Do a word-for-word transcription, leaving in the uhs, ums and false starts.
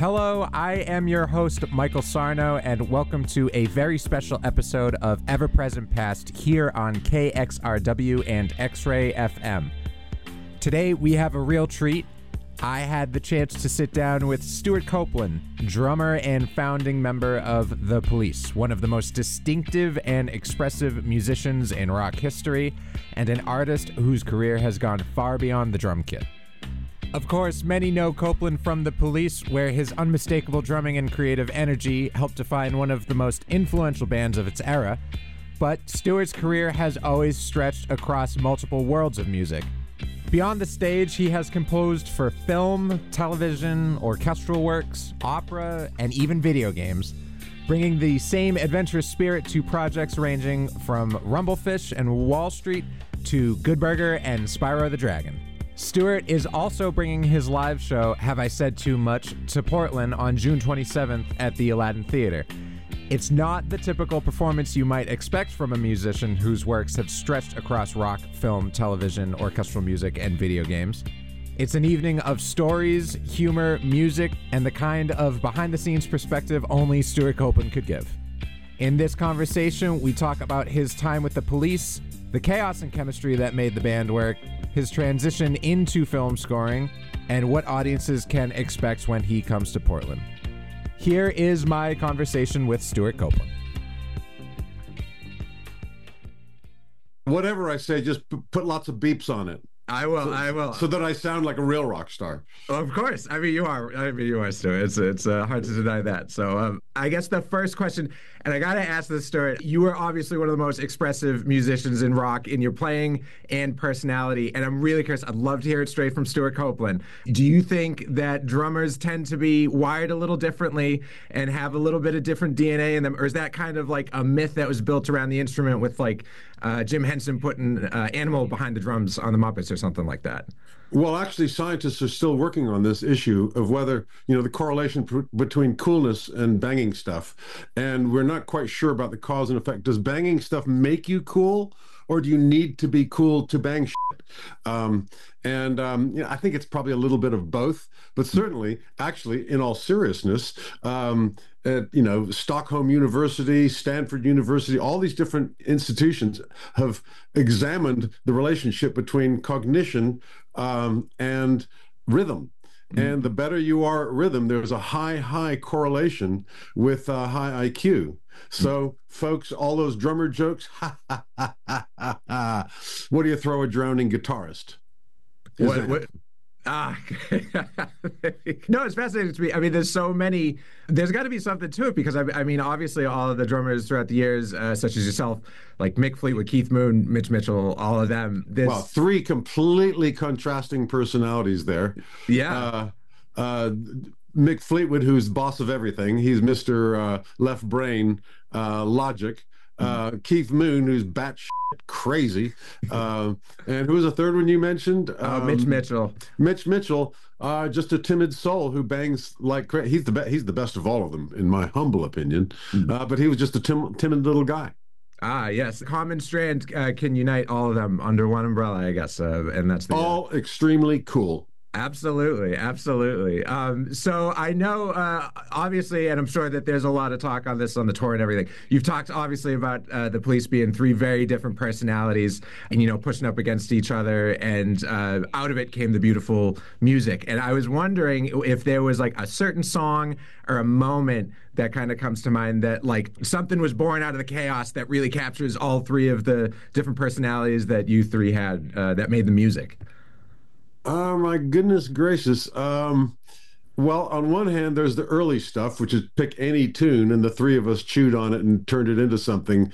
Hello, I am your host, Michael Sarno, and welcome to a very special episode of Ever Present Past here on K X R W and X-Ray F M. Today, we have a real treat. I had the chance to sit down with Stewart Copeland, drummer and founding member of The Police, one of the most distinctive and expressive musicians in rock history, and an artist whose career has gone far beyond the drum kit. Of course, many know Copeland from The Police, where his unmistakable drumming and creative energy helped define one of the most influential bands of its era. But Stewart's career has always stretched across multiple worlds of music. Beyond the stage, he has composed for film, television, orchestral works, opera, and even video games, bringing the same adventurous spirit to projects ranging from Rumblefish and Wall Street to Good Burger and Spyro the Dragon. Stewart is also bringing his live show, Have I Said Too Much, to Portland on June twenty-seventh at the Aladdin Theater. It's not the typical performance you might expect from a musician whose works have stretched across rock, film, television, orchestral music, and video games. It's an evening of stories, humor, music, and the kind of behind-the-scenes perspective only Stewart Copeland could give. In this conversation, we talk about his time with The Police, the chaos and chemistry that made the band work, his transition into film scoring, and what audiences can expect when he comes to Portland. Here is my conversation with Stewart Copeland. Whatever I say, just p- put lots of beeps on it. I will. So, I will. So that I sound like a real rock star. Of course. I mean, you are. I mean, you are, Stuart. It's it's uh, hard to deny that. So um, I guess the first question, and I got to ask this, Stuart, you are obviously one of the most expressive musicians in rock in your playing and personality. And I'm really curious. I'd love to hear it straight from Stewart Copeland. Do you think that drummers tend to be wired a little differently and have a little bit of different D N A in them? Or is that kind of like a myth that was built around the instrument with like uh, Jim Henson putting uh, Animal behind the drums on the Muppets or something like that? Well, actually, scientists are still working on this issue of whether, you know, the correlation pr- between coolness and banging stuff. And we're not quite sure about the cause and effect. Does banging stuff make you cool, or do you need to be cool to bang shit? Um, and um, you know, I think it's probably a little bit of both. But certainly, actually, in all seriousness, um, at, you know, Stockholm University, Stanford University, all these different institutions have examined the relationship between cognition um, and rhythm. Mm-hmm. And the better you are at rhythm, there's a high, high correlation with uh, high I Q. So, mm-hmm. folks, all those drummer jokes, ha, ha, ha, ha, ha, ha. What do you throw a drowning guitarist? What, what? Ah, no, it's fascinating to me. I mean, there's so many, there's got to be something to it because, I, I mean, obviously all of the drummers throughout the years, uh, such as yourself, like Mick Fleetwood, Keith Moon, Mitch Mitchell, all of them. This... Well, three completely contrasting personalities there. Yeah. Uh, uh, Mick Fleetwood, who's boss of everything. He's Mister Uh, left brain uh, logic. Uh, Keith Moon, who's batshit crazy, uh, and who was the third one you mentioned? Um, uh, Mitch Mitchell. Mitch Mitchell, uh, just a timid soul who bangs like crazy. He's the be- he's the best of all of them, in my humble opinion. Uh, but he was just a tim- timid little guy. Ah, yes. Common strand uh, can unite all of them under one umbrella, I guess, uh, and that's the all uh, extremely cool. Absolutely, absolutely. Um, so I know, uh, obviously, and I'm sure that there's a lot of talk on this on the tour and everything. You've talked, obviously, about uh, the Police being three very different personalities and, you know, pushing up against each other. And uh, out of it came the beautiful music. And I was wondering if there was, like, a certain song or a moment that kind of comes to mind that, like, something was born out of the chaos that really captures all three of the different personalities that you three had uh, that made the music. Oh, my goodness gracious. Um, well, on one hand, there's the early stuff, which is pick any tune, and the three of us chewed on it and turned it into something